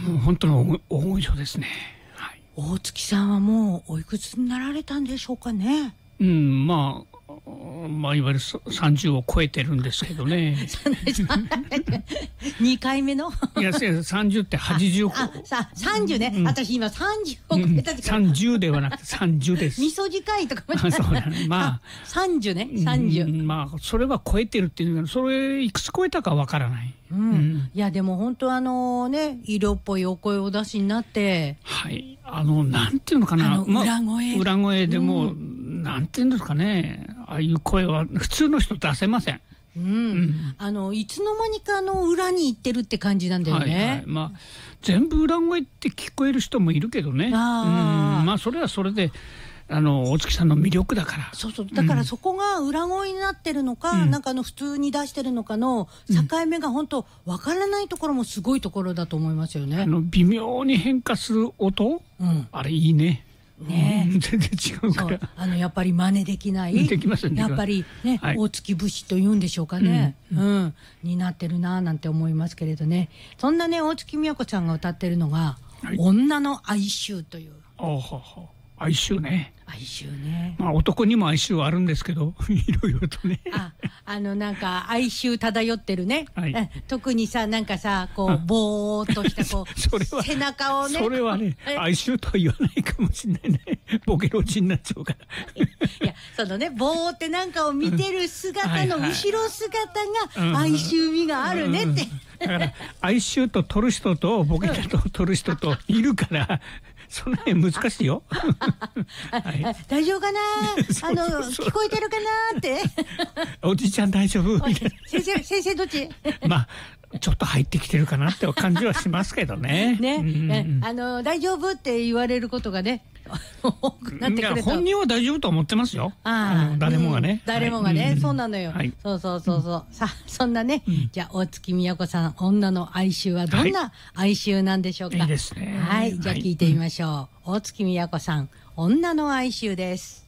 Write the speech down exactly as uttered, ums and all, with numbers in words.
もう本当の大御所ですね。はい、 大月さんはもうおいくつになられたんでしょうかね。 うん、まあまあいわゆるさんじゅうを超えてるんですけどね。 にかいめのいやさんじゅうってはちじゅうあささんじゅうね、うん、私今さんじゅうを超えた時から、 うん、さんじゅうではなくてさんじゅうです。 味噌近いとかもそうなの、まあさんじゅうね、さんじゅう、うん、 まあそれは超えてるっていうのはそれいくつ超えたかわからない。 うんうん、いやでも本当あのね医療っぽいお声をお出しになって、 はいあのなんていうのかな、 裏声、 まあ、裏声でも、うん、なんていうんですかね、ああいう声は普通の人出せません。 うんうん、あのいつの間にかの裏に行ってるって感じなんだよね。はいはい、 まあ全部裏声って聞こえる人もいるけどね。あ、うん、まあそれはそれであの大月さんの魅力だから。 そうそう、だからそこが裏声になってるのか、うん、なんかあの普通に出してるのかの境目が本当わからないところもすごいところだと思いますよね。 あの微妙に変化する音、うん、あれいいね。 ね、 うん、全然違うから、 あのやっぱり真似できない、 できませんね、 やっぱりね、はい、大月節というんでしょうかね、うんうんうん、になってるななんて思いますけれどね。そんなね大月みやこさんが歌ってるのが、はい、女の哀愁という。 あはは哀愁ね。 哀愁ね。 まあ男にも哀愁はあるんですけどいろいろとね。 あ、あのなんか哀愁漂ってるね。はい、特にさなんかさこうぼーっとしたこうそれは背中をね。 それはね哀愁とは言わないかもしれないね。ボケロチになっちゃうから。 いやそのねぼーってなんかを見てる姿の後ろ姿が哀愁味があるねって。 だから哀愁と取る人とボケと取る人といるから。その辺難しいよ。 はい、大丈夫かな、あの聞こえてるかなって。 おじちゃん大丈夫。 先生先生どっち？ まあちょっと入ってきてるかなって感じはしますけどね。 ね、うん、あの大丈夫って言われることがね多くなってくると。 本人は大丈夫と思ってますよ。ああ誰もがね、 うん、誰もがね、はい、そうなのよ、はい、そうそうそうそう、うん、さあそんなね、うん、じゃあ大月みやこさん女の哀愁はどんな哀愁なんでしょうか。 はい、いいですね。 はい、じゃあ聞いてみましょう、はい、大月みやこさん女の哀愁です。